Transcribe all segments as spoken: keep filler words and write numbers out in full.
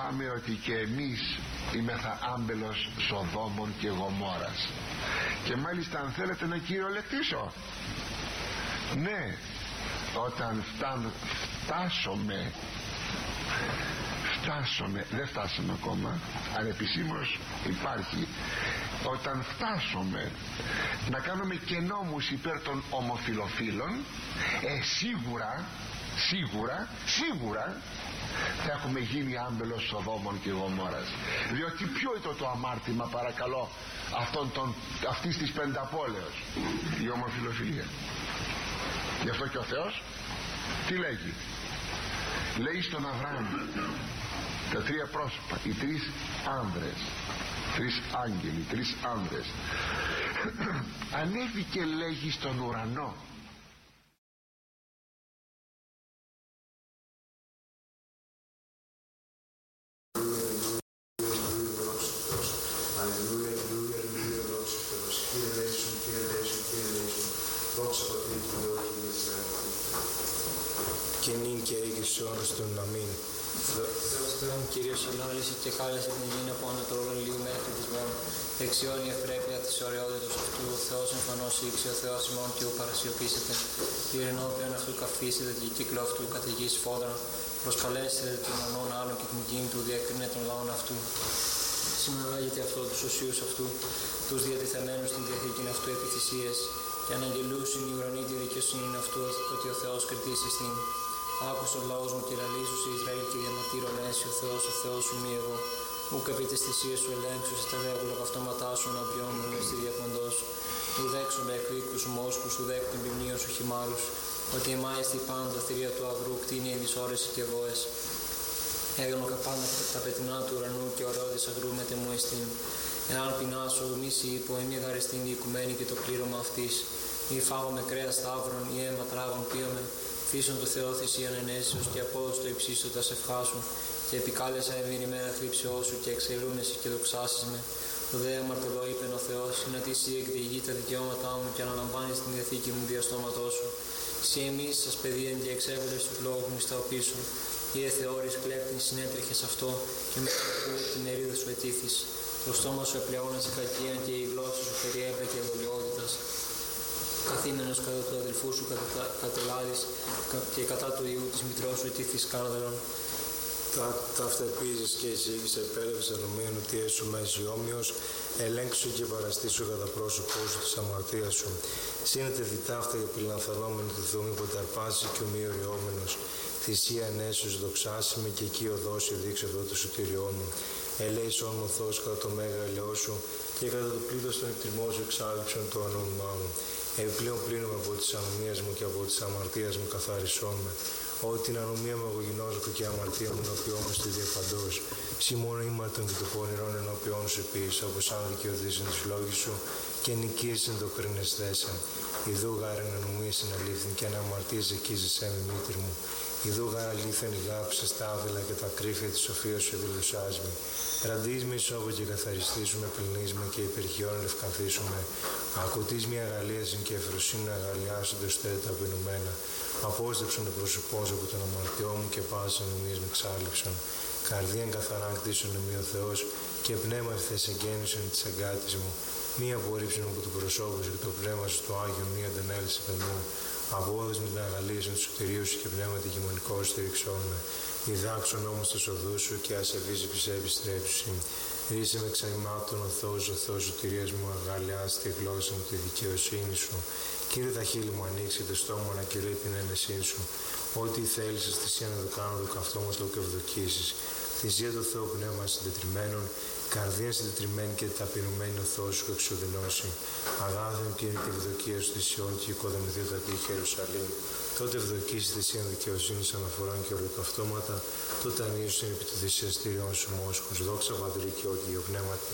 είπαμε ότι και εμείς είμεθα άμπελος Σοδόμων και Γομόρας. Και μάλιστα, αν θέλετε να κυριολεκτήσω, ναι, όταν φτάν, φτάσουμε φτάσουμε δεν φτάσαμε ακόμα, αλλά επισήμως υπάρχει, όταν φτάσουμε να κάνουμε και νόμους υπέρ των ομοφιλοφίλων, ε, σίγουρα σίγουρα σίγουρα θα έχουμε γίνει άμπελος Σοδόμων και Γομόρας. Διότι ποιο ήταν το αμάρτημα, παρακαλώ, αυτών των, αυτής της πενταπόλεως? Η ομοφιλοφιλία. Γι' αυτό και ο Θεός τι λέγει? Λέει στον Αβραάμ τα τρία πρόσωπα, οι τρεις άνδρες, τρεις άγγελοι, τρεις άνδρες, ανέβηκε, λέγει, στον ουρανό. Αλληλούια, αλληλούια, αλληλούια, δόξα τω Θεώ. Κύριε Λέησον, Κύριε Λέησον, Κύριε Λέησον. Δόξα Πατρί και Υιό και Αγίου Πνεύματι. Και νυν και αίγει στους αιώνας των αμήν. Θεός Θεόν, Κύριος ενόησε και κάλεσε την γη από ανατολών λίγου μέχρι της μόνου. Δεξιόν η ευπρέπεια της ωραιότητος αυτού. Ο Θεός εμφανώς ήξε, ο Θεός ημών και ου παρασιωπήσετε. Κύριε ενώπιον αυτού καφίσετε και κύκλο αυτού καταιγής φόδρα. Προσκαλέσετε την ονών άλλων και την γη του, διέκρινε των λαών αυτού. Συναλλάγεται αυτό τους οσίους αυτού, τους διατεθειμένους στην διαθήκη αυτού επιθυσίες, και αναγγελούσιν οι ουρανοί τη δικαιοσύνη αυτού, ότι ο Θεός κριτής εστίν. Άκουσον τον λαός μου και λαλήσου σε Ισραήλ και διαμαρτύρω λέσει ο Θεός, ο Θεός σου μη εγώ. Ουκ επί τις θυσίες σου ελέγξου, σε τα δέκουλα καυτώματά σου να βιώνουν στη διακμαντός. Ουδ έξονται εκ οίκους σου μόσκους, ουδ εκ των ποιμνίων σου χυμάρους, ότι εμάιστη πάντα θηρία του αγρού κτίνει εν της ώρεση και βόες. Έγνω καπάντα τα πετεινά του ουρανού και ωραίοδης αγρού μετεμού εστίν. Εάν πεινάσω, μη σοι υπό εμεί γαριστήν η οικουμένη και το πλήρωμα αυτής. Μη φάγω με κρέας σταύρων ή αίμα τράγων πίωμε. Φύσον το Θεό θυσίαν ενέσεως και απόδοστο υψίστοτα σε ευχάσου. Και επικάλεσα εμήν ημέρα θλίψεώς σου και εξελούμεσαι και δοξάσεις με. Το δε αμαρτωλό είπεν ο Θεός, είναι ότι εσύ εκδιηγεί τα δικαιώματά μου και αναλαμβάνεις την διαθήκη μου διαστόματός σου. Συ εμείς σας παιδίαν και εξέβελες του λόγου μου στα οπίσου. Κύριε Θεώρης κλέπτην συνέτρεχες αυτό και με την ερίδα σου ετήθης. Το στόμα σου επλεώνασε κακίαν και η γλώσσα σου περιέβρεκε δολιότητας. Καθήμενος κατά του αδελφού σου κατελάδης και κατά του ιού της μητρός σου ετήθης σκάνδαλον. Τα αυτεπίζεις και εισήγησε επέλευσε νομίων ότι έσου μέση όμοιος, ελέγξου και παραστήσου κατά πρόσωπό σου της αμαρτίας σου. Σύνεται διτάφτα και πυλανθανόμενη του Θεού μη ποταρπάσει και ομοιοριόμενος. Θυσία ενέσους δοξάσιμε και εκεί οδώσει δείξε εδώ το σωτήριό μου. Ελέησον μου Θεός κατά το μέγα ελαιό σου και κατά το πλήθος των εκτιμών σου εξάλληψον το ανώνυμά μου. Επιπλέον πλύνομαι από τις ανομίες μου και από τις αμαρτίες μου καθάρισόν με. Ότι την ανομία μου εγώ γινώσκω και η αμαρτία μου ενώπιόν μου στη διαπαντός. Συ μόνο ήμαρτον και το πόνηρον ενώπιόν σου επίσης, όπως αν δικαιωθήσουν τις λόγεις σου και νικήσουν το κρίνες θέσεν. Ιδού γάρεν ανομίησιν αλήθιν και αν αμαρτίες εκείζεσέ με μήτρη μου. Ιδού γάρα αλήθεν ηγάψε στα άβυλα και τα κρύφια της σοφίας σου δηλωσάσμη. Ραντείς με ισόβο και καθαριστήσουμε, πλυνίσμε και υπερχιών λευκαθίσουμε. Ακουτείς μια αγαλίασιν και εφροσύνη αγαλιάσονται στέρετα τα απεινούμενα. Απόστρεψον το πρόσωπό σου από τον αμαρτιό μου και πάσα νομίες με εξάλληψον. Καρδίαν καθαράν κτίσον εμεί ο Θεός και πνεύμα ευθές εγγέννησον της εγκάτης μου. Μη απορρίψουν από το προσώπο σου και το πνεύμα σου το Άγιο μη αντενέλησε πενού. Απόδος με την αγαλίασον του σωτηρίου σου και πνεύμα τη γημονικό στηριξόν με. Διδάξον όμως το σοδού σου και ασεβείς επιστρέψουσιν. Ρίσε με ξαϊμάτων ο Θεός, ο Θεός σωτηρίας μου, αγαλιάσει τη γλώσσα μου, τη δικαιοσύνη σου. Κύριε τα χείλη μου ανοίξει το στόμα να κηρύει την ένεσή σου. Ό,τι θέλεις στη θυσία να το κάνω το καυτώματο και ευδοκίσεις. Θυσία του Θεού πνεύμα συντετριμένων, καρδία συντετριμένη και ταπεινωμένη ο Θεός σου εξοδυνώσει. Αγάθεν και είναι τη ευδοκία σου θυσιών και οικοδομηθεί τα τείχη Ιερουσαλήμ. Τότε ευδοκίσει θυσίαν δικαιοσύνης αναφορών και ολοκαυτώματα, τότε ανοίγουν επί του θυσιαστήριων σου μόσχους. Δόξα Πατρί και Υιό και Αγίου Πνεύματι.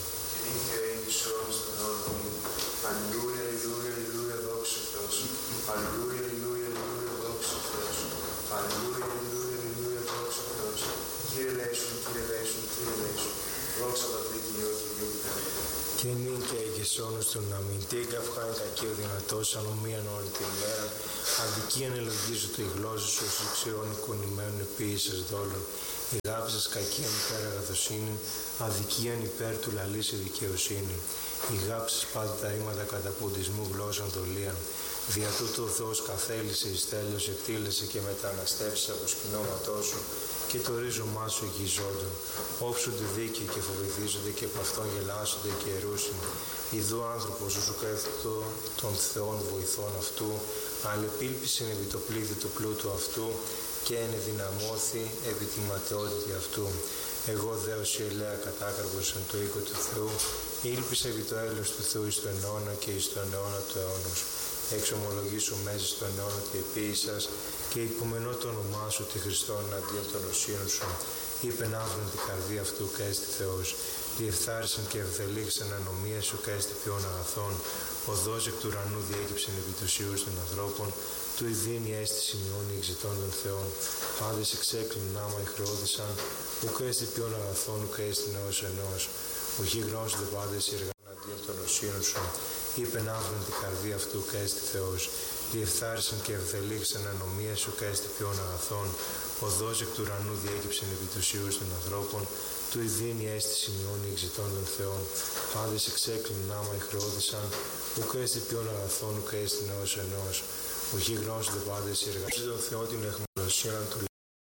Αλληλούια, αλληλούια, αλληλούια, δόξα Θεός. Αλληλούια, αλληλούια, αλληλούια, δόξα Θεός. Αλληλούια, αλληλούια, αλληλούια, δόξα Θεός. Κύριε Λέησον, Κύριε Λέησον, Κύριε Λέησον. Δόξα Πατρί και Υιό και Αγίου Πνεύματι. Και νυν και έγες όνος των αμυντή καυχάν κακή ο δυνατός ανομίαν όλη την μέρα. Αδικίαν ελογίζω το η γλώσσα σου, ως εξαιών εικονημένων επίησες δόλων. Η αγάπη σας κακίαν υπέρ αγαθοσύνη, αδικίαν υπέρ του λαλής η δικαιοσύνη. Η αγάπη σας πάντα τα ρήματα καταποντισμού γλώσσαν δολίαν. Δια τούτο ο Θεός καθέλησε εις τέλος, εκτήλεσε και μεταναστεύσε από σκηνώματό σου και το ρίζωμά σου εγγυζόντων. Όψονται δίκαιοι και φοβηθίζονται και από αυτόν γελάσονται και ερούσιν. Ιδού άνθρωπος σου κάθετο των Θεών βοηθών αυτού, αλλά επίλπισεν επί το πλήθη του πλούτου αυτού και ενεδυναμώθη επί τη ματαιότητα αυτού. Εγώ δε ως η ελαία κατάκαρπος εν το οίκο του Θεού, ήλπισα επί το έλεος του Θεού εις τον αιώνα και εις τον αιώνα του αιώνος. Εξομολογήσω μέσα στον αιώνα τη επίησας και υπομενώ το όνομά σου τη Χριστόν αντίον των οσίων σου. Είπεν αύριον την καρδία αυτού και έστι Θεός. Διεφθάρισαν και ευδελίξαν ανομία σου και έστι ποιόν αγαθών. Οδός εκ του ουρανού διέκυψεν επί τους ιούς των ανθρώπων. Του ειδίνη έστι σημειώνει εξητών των Θεών. Πάντες εξέκλειναν άμα εχρεώδησαν. Ουκ έστι ποιόν αγαθών, ουκ έστι νεός ενός. Ουχή γνώσονται πάντες οι εργάν αντίον των οσίων σου. Είπεν αύριον την καρδία αυτού και έστι Θεός. Διεφθάρισαν και ευδελίξαν ανομία σου και έστι ποιόν αγαθών. Οδός εκ του ουρανού διέκυψεν επί τους ιούς των ανθρώπων. Του ειδίνη έστι σημειώνει εξητών των Θεών. Πάντες εξέκλειναν άμα εχρεώδησαν. Ουκ έστι ποιόν αγαθών, ουκ έστι νεός ενός. Ουχή γνώσονται πάντες οι εργασίες των Θεών την αιχμαλωσία του